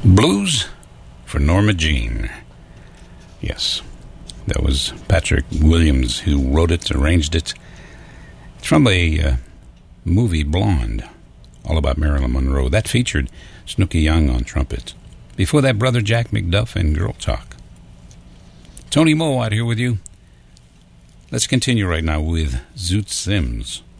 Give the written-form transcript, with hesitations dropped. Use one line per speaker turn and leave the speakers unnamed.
Blues for Norma Jean. Yes, that was Patrick Williams who wrote it, arranged it. It's from a movie, Blonde, all about Marilyn Monroe. That featured Snooky Young on trumpet. Before that, Brother Jack McDuff and Girl Talk. Tony Moe out here with you. Let's continue right now with Zoot Sims.